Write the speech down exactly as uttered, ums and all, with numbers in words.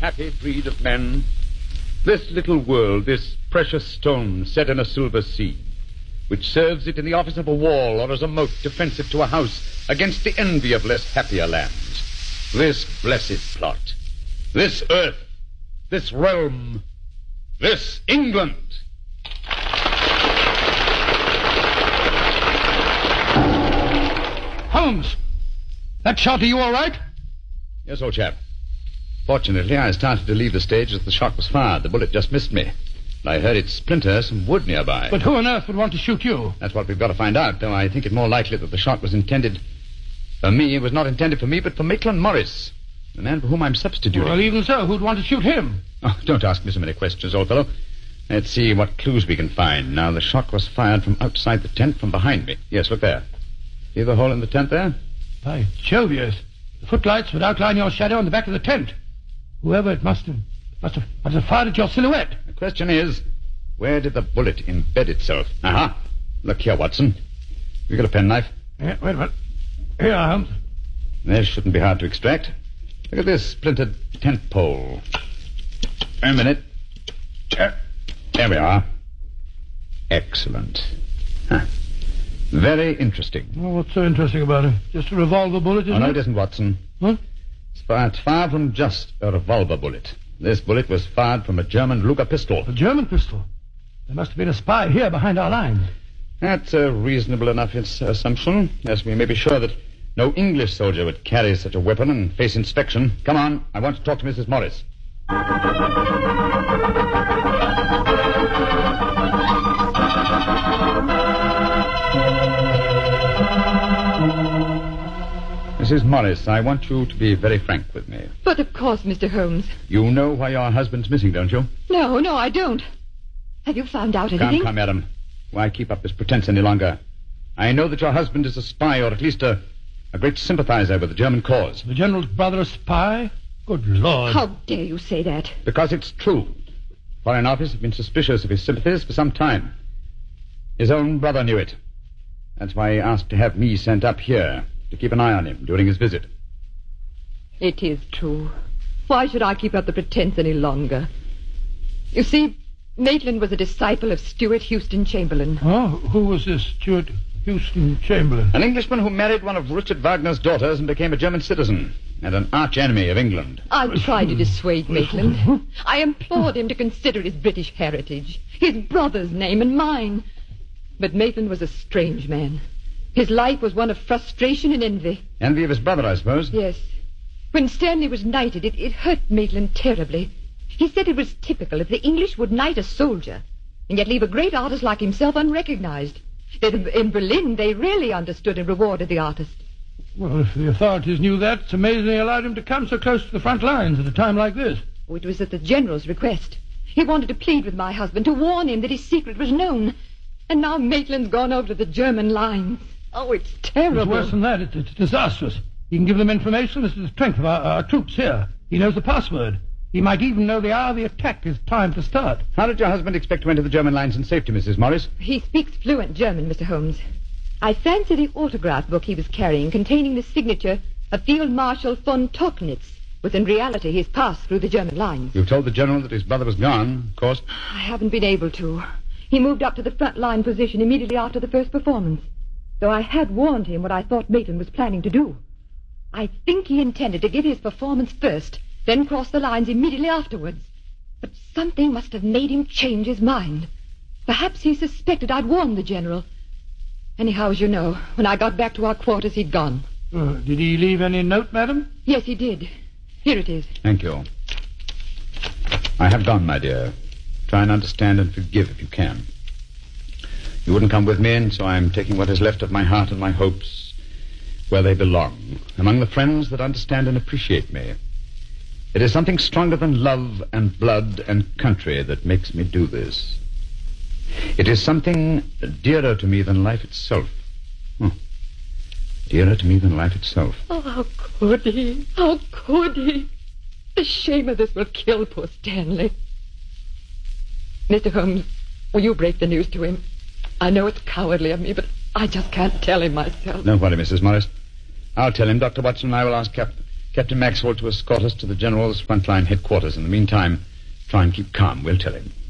happy breed of men. This little world, this precious stone set in a silver sea, which serves it in the office of a wall or as a moat defensive to a house against the envy of less happier lands. This blessed plot, this earth, this realm, this England. Holmes, that shot, are you all right? Yes, old chap. Fortunately, I started to leave the stage as the shot was fired. The bullet just missed me. I heard it splinter some wood nearby. But who on earth would want to shoot you? That's what we've got to find out, though I think it more likely that the shot was intended for me. It was not intended for me, but for Maitland Morris, the man for whom I'm substituting. Well, even so, who'd want to shoot him? Oh, don't ask me so many questions, old fellow. Let's see what clues we can find. Now, the shot was fired from outside the tent from behind me. Yes, look there. See the hole in the tent there? By Jove, yes. The footlights would outline your shadow on the back of the tent. Whoever it must have, must have, must have fired at your silhouette. The question is, where did the bullet embed itself? Aha. Uh-huh. Look here, Watson. You got a penknife? Yeah, wait a minute. Here, Holmes. This shouldn't be hard to extract. Look at this splintered tent pole. Wait a minute. Uh, there we are. Excellent. Huh. Very interesting. Well, what's so interesting about it? Just a revolver bullet, isn't oh, no, it? it isn't, Watson. What? It's far, it's far from just a revolver bullet. This bullet was fired from a German Luger pistol. A German pistol? There must have been a spy here behind our lines. That's a reasonable enough assumption, as we may be sure that no English soldier would carry such a weapon and face inspection. Come on, I want to talk to Missus Morris. Missus Morris, I want you to be very frank with me. But of course, Mister Holmes. You know why your husband's missing, don't you? No, no, I don't. Have you found out anything? Come, come, madam. Why keep up this pretense any longer? I know that your husband is a spy, or at least a, a great sympathizer with the German cause. The general's brother a spy? Good Lord. How dare you say that? Because it's true. Foreign Office have been suspicious of his sympathies for some time. His own brother knew it. That's why he asked to have me sent up here to keep an eye on him during his visit. It is true. Why should I keep up the pretense any longer? You see, Maitland was a disciple of Stuart Houston Chamberlain. Oh, who was this Stuart Houston Chamberlain? An Englishman who married one of Richard Wagner's daughters and became a German citizen, and an arch-enemy of England. I tried to dissuade Maitland. I implored him to consider his British heritage, his brother's name and mine. But Maitland was a strange man. His life was one of frustration and envy. Envy of his brother, I suppose? Yes. When Stanley was knighted, it, it hurt Maitland terribly. He said it was typical if the English would knight a soldier and yet leave a great artist like himself unrecognized. That in Berlin, they really understood and rewarded the artist. Well, if the authorities knew that, it's amazing they allowed him to come so close to the front lines at a time like this. Oh, it was at the general's request. He wanted to plead with my husband, to warn him that his secret was known. And now Maitland's gone over to the German lines. Oh, it's terrible. It's worse than that. It's, it's disastrous. He can give them information as to the strength of our, our troops here. He knows the password. He might even know the hour the attack is timed to start. How did your husband expect to enter the German lines in safety, Missus Morris? He speaks fluent German, Mister Holmes. I fancy the autograph book he was carrying containing the signature of Field Marshal von Tauchnitz was in reality his pass through the German lines. You've told the general that his brother was gone, of course. I haven't been able to. He moved up to the front line position immediately after the first performance, though I had warned him what I thought Maitland was planning to do. I think he intended to give his performance first, then cross the lines immediately afterwards. But something must have made him change his mind. Perhaps he suspected I'd warned the general. Anyhow, as you know, when I got back to our quarters, he'd gone. Uh, did he leave any note, madam? Yes, he did. Here it is. Thank you. I have gone, my dear. Try and understand and forgive if you can. You wouldn't come with me, and so I'm taking what is left of my heart and my hopes where they belong, among the friends that understand and appreciate me. It is something stronger than love and blood and country that makes me do this. It is something dearer to me than life itself. Hmm. Dearer to me than life itself. Oh, how could he? How could he? The shame of this will kill poor Stanley. Mister Holmes, will you break the news to him? I know it's cowardly of me, but I just can't tell him myself. Don't worry, Missus Morris. I'll tell him. Doctor Watson and I will ask Cap- Captain Maxwell to escort us to the General's frontline headquarters. In the meantime, try and keep calm. We'll tell him.